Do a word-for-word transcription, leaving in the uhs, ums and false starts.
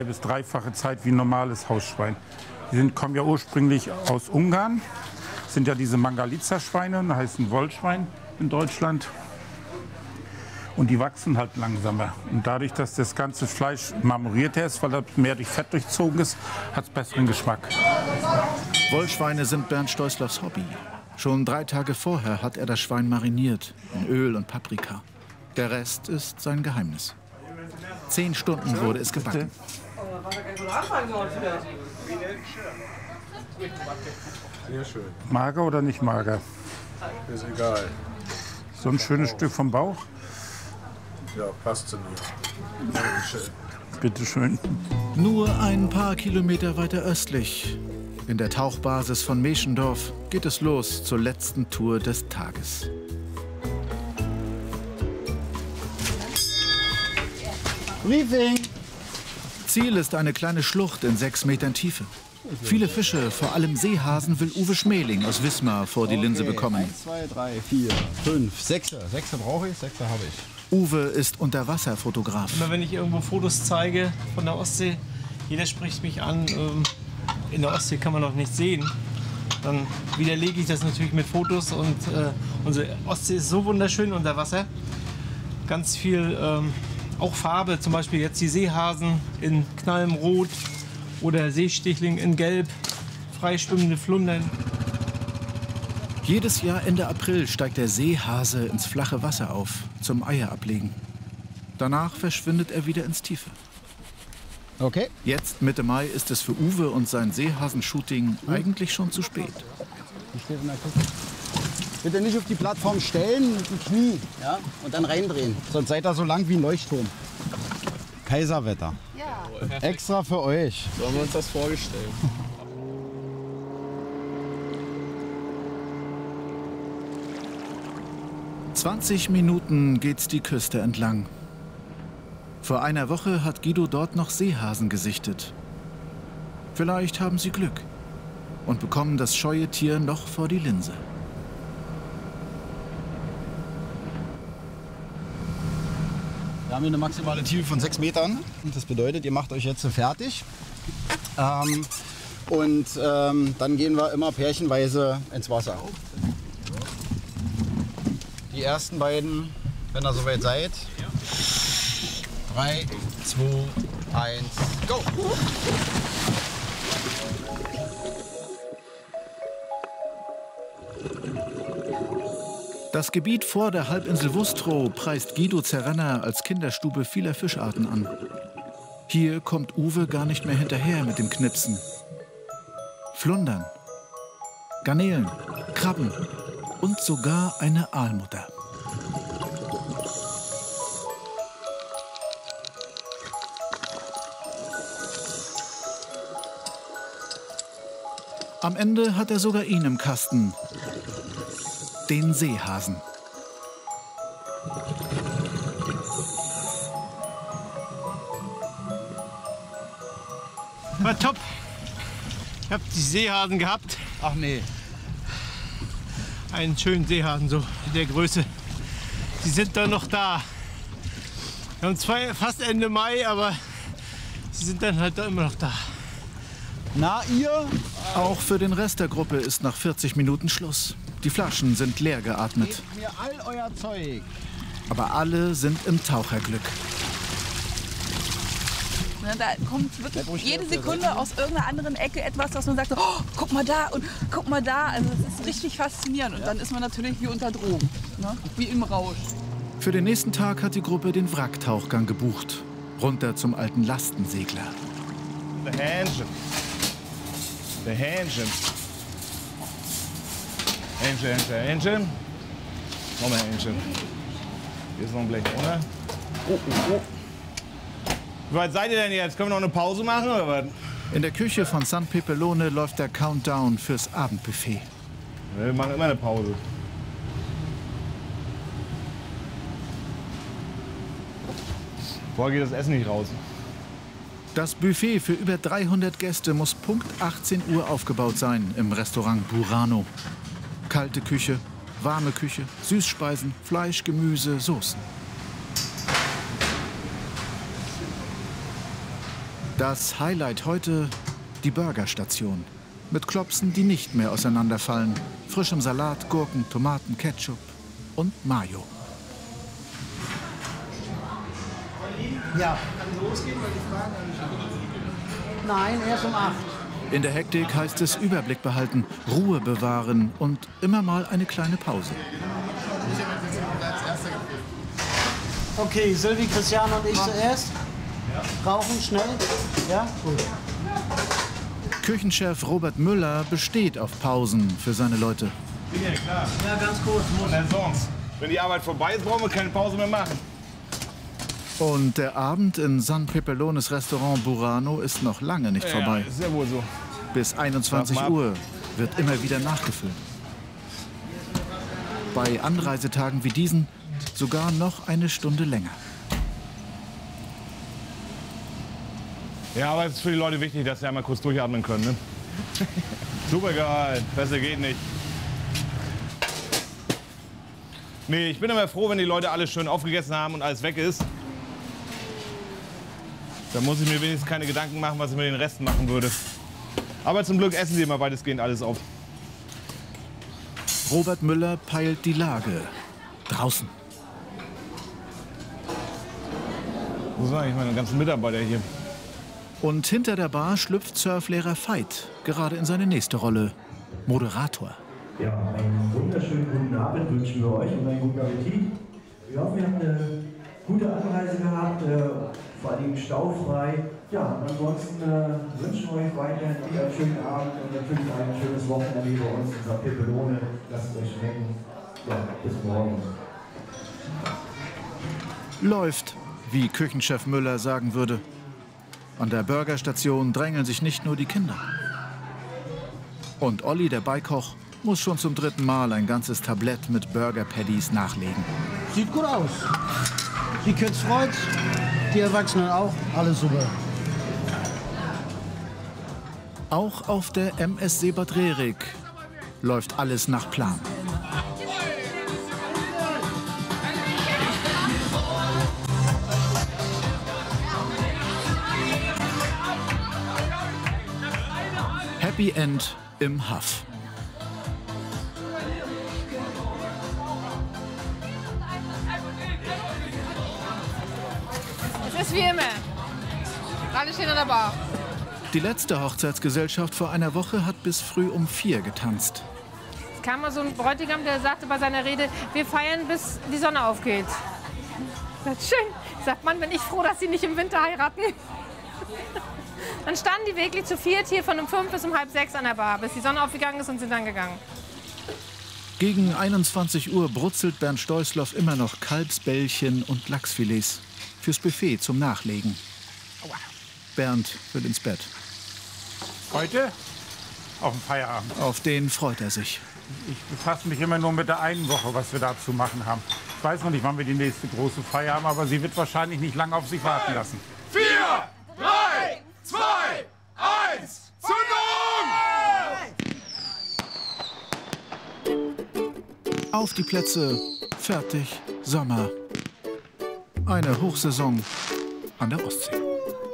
bis dreifache Zeit wie ein normales Hausschwein. Die sind, kommen ja ursprünglich aus Ungarn, sind ja diese Mangalitza-Schweine, heißen Wollschwein in Deutschland. Und die wachsen halt langsamer. Und dadurch, dass das ganze Fleisch marmorierter ist, weil das mehr durch Fett durchzogen ist, hat es besseren Geschmack. Wollschweine sind Bernd Stoislows Hobby. Schon drei Tage vorher hat er das Schwein mariniert in Öl und Paprika. Der Rest ist sein Geheimnis. Zehn Stunden wurde es gebacken. Sehr schön. Mager oder nicht mager? Ist egal. So ein schönes Stück vom Bauch. Ja, passt zu mir. Dankeschön. Bitte schön. Nur ein paar Kilometer weiter östlich, in der Tauchbasis von Meschendorf, geht es los zur letzten Tour des Tages. Briefing! Ziel ist eine kleine Schlucht in sechs Metern Tiefe. Viele Fische, vor allem Seehasen, will Uwe Schmeling aus Wismar vor die Linse bekommen. eins, zwei, drei, vier, fünf, Sechser. Sechser brauche ich, Sechser habe ich. Uwe ist Unterwasserfotograf. Immer wenn ich irgendwo Fotos zeige von der Ostsee, jeder spricht mich an, ähm, in der Ostsee kann man noch nichts sehen. Dann widerlege ich das natürlich mit Fotos und äh, unsere Ostsee ist so wunderschön unter Wasser. Ganz viel, ähm, auch Farbe, zum Beispiel jetzt die Seehasen in knallem Rot oder Seestichling in Gelb, freischwimmende Flundern. Jedes Jahr Ende April steigt der Seehase ins flache Wasser auf, zum Eier ablegen. Danach verschwindet er wieder ins Tiefe. Okay. Jetzt, Mitte Mai, ist es für Uwe und sein Seehasen-Shooting eigentlich schon zu spät. Ich stehe in der Küche. Bitte nicht auf die Plattform stellen, mit dem Knie, ja, und dann reindrehen. Sonst seid ihr so lang wie ein Leuchtturm. Kaiserwetter. Ja. Extra für euch. So haben wir uns das vorgestellt. zwanzig Minuten geht's die Küste entlang. Vor einer Woche hat Guido dort noch Seehasen gesichtet. Vielleicht haben sie Glück und bekommen das scheue Tier noch vor die Linse. Wir haben hier eine maximale Tiefe von sechs Metern. Das bedeutet, ihr macht euch jetzt fertig. Ähm, und ähm, dann gehen wir immer pärchenweise ins Wasser. Die ersten beiden, wenn ihr soweit seid. Drei, zwei, eins, go! Das Gebiet vor der Halbinsel Wustrow preist Guido Zerrenner als Kinderstube vieler Fischarten an. Hier kommt Uwe gar nicht mehr hinterher mit dem Knipsen. Flundern, Garnelen, Krabben und sogar eine Aalmutter. Am Ende hat er sogar ihn im Kasten. Den Seehasen. War top. Ich habe die Seehasen gehabt. Ach nee. Einen schönen Seehasen, so in der Größe. Die sind dann noch da. Wir haben zwar fast Ende Mai, aber sie sind dann halt immer noch da. Na, ihr? Auch für den Rest der Gruppe ist nach vierzig Minuten Schluss. Die Flaschen sind leer geatmet. Gebt mir all euer Zeug. Aber alle sind im Taucherglück. Da kommt wirklich jede Sekunde aus irgendeiner anderen Ecke etwas, dass man sagt, oh, guck mal da und guck mal da. Also das ist richtig faszinierend. Und dann ist man natürlich wie unter Drogen, ne? Wie im Rausch. Für den nächsten Tag hat die Gruppe den Wracktauchgang gebucht. Runter zum alten Lastensegler. The Hähnchen. The Hähnchen. Hähnchen, Hähnchen, Hähnchen. Nochmal Hähnchen. Hier ist noch ein Blech, oder? Oh, oh, oh. Wie weit seid ihr denn jetzt? Können wir noch eine Pause machen, oder was? In der Küche von San Pepelone läuft der Countdown fürs Abendbuffet. Wir machen immer eine Pause. Vorher geht das Essen nicht raus. Das Buffet für über dreihundert Gäste muss Punkt achtzehn Uhr aufgebaut sein im Restaurant Burano. Kalte Küche, warme Küche, Süßspeisen, Fleisch, Gemüse, Soßen. Das Highlight heute, die Burgerstation. Mit Klopsen, die nicht mehr auseinanderfallen. Frischem Salat, Gurken, Tomaten, Ketchup und Mayo. Ja. Kann losgehen, weil die Fragen Nein, erst um acht. In der Hektik heißt es Überblick behalten, Ruhe bewahren und immer mal eine kleine Pause. Okay, Sylvie, Christiane und ich zuerst. Rauchen schnell. Ja, gut. Küchenchef Robert Müller besteht auf Pausen für seine Leute. Ja, klar. Ja, ganz kurz. Und dann sonst. Wenn die Arbeit vorbei ist, brauchen wir keine Pause mehr machen. Und der Abend in San Pepelones Restaurant Burano ist noch lange nicht vorbei. Ja, ist ja wohl so. Bis einundzwanzig Uhr wird immer wieder nachgefüllt. Bei Anreisetagen wie diesen sogar noch eine Stunde länger. Ja, aber es ist für die Leute wichtig, dass sie einmal kurz durchatmen können. Ne? Super geil, besser geht nicht. Nee, ich bin immer froh, wenn die Leute alles schön aufgegessen haben und alles weg ist. Da muss ich mir wenigstens keine Gedanken machen, was ich mit den Resten machen würde. Aber zum Glück essen sie immer weitestgehend alles auf. Robert Müller peilt die Lage. Draußen. Wo sind eigentlich meine ganzen Mitarbeiter hier? Und hinter der Bar schlüpft Surflehrer Veit gerade in seine nächste Rolle. Moderator. Ja, einen wunderschönen guten Abend wünschen wir euch und einen guten Appetit. Wir hoffen, ihr habt eine gute Anreise gehabt, äh, vor allem staufrei. Ja, ansonsten äh, wünschen wir euch weiterhin wieder einen schönen Abend und natürlich ein schönes Wochenende hier bei uns in San Peperone. Lasst es euch schmecken. Ja, bis morgen. Läuft, wie Küchenchef Müller sagen würde. An der Burgerstation drängeln sich nicht nur die Kinder. Und Olli, der Beikoch, muss schon zum dritten Mal ein ganzes Tablett mit Burger-Patties nachlegen. Sieht gut aus. Die Kids freut's, die Erwachsenen auch. Alles super. Auch auf der M S C Bad Rerik läuft alles nach Plan. Happy End im Haff. Es ist wie immer. Alle stehen an der Bar. Die letzte Hochzeitsgesellschaft vor einer Woche hat bis früh um vier getanzt. Es kam mal so ein Bräutigam, der sagte bei seiner Rede, wir feiern, bis die Sonne aufgeht. Das ist schön. Sagt man, bin ich froh, dass sie nicht im Winter heiraten. Dann standen die wirklich zu viert hier von um fünf bis um halb sechs an der Bar, bis die Sonne aufgegangen ist und sind dann gegangen. Gegen einundzwanzig Uhr brutzelt Bernd Stoisloff immer noch Kalbsbällchen und Lachsfilets fürs Buffet zum Nachlegen. Bernd will ins Bett. Heute? Auf dem Feierabend. Auf den freut er sich. Ich befasse mich immer nur mit der einen Woche, was wir da zu machen haben. Ich weiß noch nicht, wann wir die nächste große Feier haben, aber sie wird wahrscheinlich nicht lange auf sich warten lassen. Vier, drei, zwei, eins, Zündung! Auf die Plätze, fertig, Sommer. Eine Hochsaison an der Ostsee.